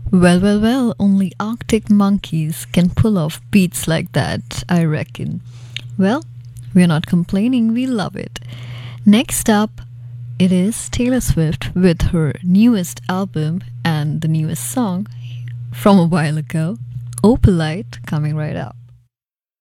Well, only Arctic monkeys can pull off beats like that, I reckon. Well, we're not complaining, we love it. Next up, it is Taylor Swift with her newest album and the newest song from a while ago, Opalite, coming right up.